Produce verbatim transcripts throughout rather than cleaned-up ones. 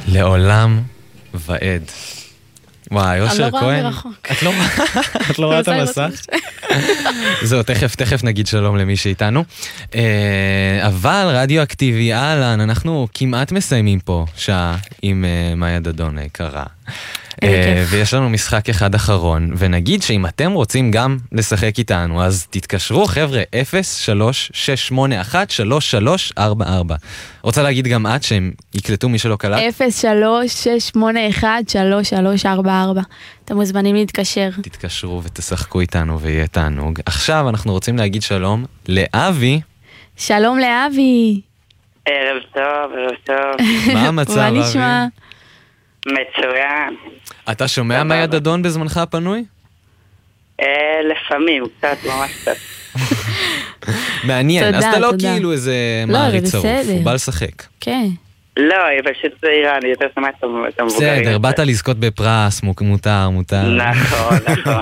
לעולם ועד. וואי, אושר כהן. אני לא רואה מרחוק. את לא רואה? את לא רואה את המסך? זהו, תכף, תכף נגיד שלום למי שאיתנו. אבל רדיואקטיבי, אהלן, אנחנו כמעט מסיימים פה שעה עם מאיה דדון היקרה. ויש לנו משחק אחד אחרון, ונגיד שאם אתם רוצים גם לשחק איתנו, אז תתקשרו חבר'ה, אפס שלוש שש שמונה אחת שלוש שלוש ארבע ארבע. רוצה להגיד גם את שהם יקלטו מי שלא קלט? אפס שלוש שש שמונה אחת שלוש שלוש ארבע ארבע. אתם מוזמנים להתקשר. תתקשרו ותשחקו איתנו ויהיה תענוג. עכשיו אנחנו רוצים להגיד שלום לאבי. שלום לאבי. ערב טוב, ערב טוב. מה המצב, מה אבי? נשמע? מצוין. אתה שומע מאיה דדון בזמנך הפנוי? לפעמים, קצת, ממש קצת. מעניין, אז תודה, אתה לא תודה. כאילו איזה לא, זה מעריץ צרוף, בסדר. הוא בא לשחק. כן. לא, היא פשוט צעירה, אני יותר שומעת את המבוגרים. בסדר, באת לזכות בפרס, מוק- מותר, מותר. נכון, נכון.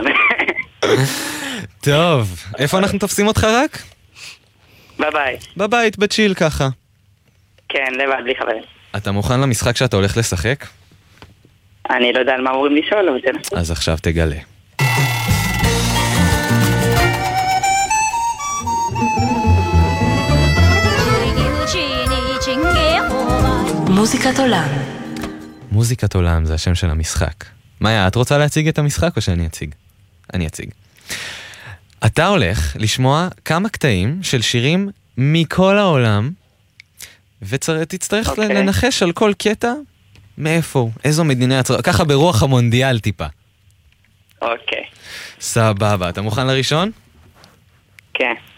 טוב, איפה אנחנו תופסים אותך רק? בבית. בבית, בצ'יל ככה. כן, לבד, בלי חברים. אתה מוכן למשחק שאתה הולך לשחק? אני לא יודע על מה אמורים לשאול, אבל תנסו. אז עכשיו תגלה. מוזיקת עולם. מוזיקת עולם זה השם של המשחק. מאיה, את רוצה להציג את המשחק או שאני אציג? אני אציג. אתה הולך לשמוע כמה קטעים של שירים מכל העולם, ותצטרך אוקיי. לנחש על כל קטע מאיפה הוא, איזו מדינה יצרה, ככה ברוח המונדיאל טיפה. אוקיי. סבבה, אתה מוכן לראשון? כן.